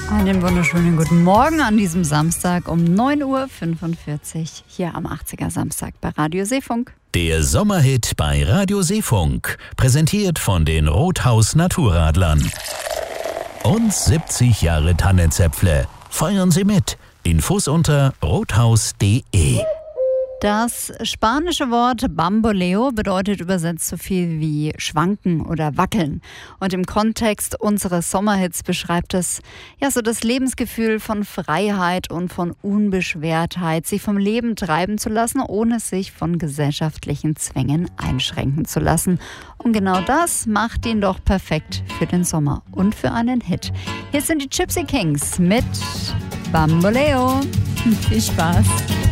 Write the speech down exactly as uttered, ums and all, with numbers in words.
Einen wunderschönen guten Morgen an diesem Samstag um neun Uhr fünfundvierzig hier am achtziger Samstag bei Radio Seefunk. Der Sommerhit bei Radio Seefunk, präsentiert von den Rothaus Naturradlern. Und siebzig Jahre Tannenzäpfle. Feiern Sie mit. Infos unter rothaus punkt de. Das spanische Wort Bamboleo bedeutet übersetzt so viel wie schwanken oder wackeln. Und im Kontext unseres Sommerhits beschreibt es ja so das Lebensgefühl von Freiheit und von Unbeschwertheit, sich vom Leben treiben zu lassen, ohne sich von gesellschaftlichen Zwängen einschränken zu lassen. Und genau das macht ihn doch perfekt für den Sommer und für einen Hit. Hier sind die Gypsy Kings mit Bamboleo. Viel Spaß!